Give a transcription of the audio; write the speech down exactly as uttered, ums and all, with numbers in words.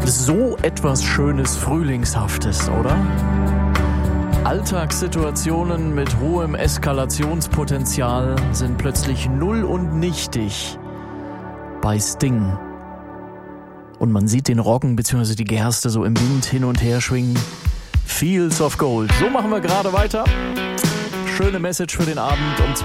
So etwas Schönes, Frühlingshaftes, oder? Alltagssituationen mit hohem Eskalationspotenzial sind plötzlich null und nichtig bei Sting. Und man sieht den Roggen bzw. die Gerste so im Wind hin und her schwingen. Fields of Gold. So machen wir gerade weiter. Schöne Message für den Abend um zwölf.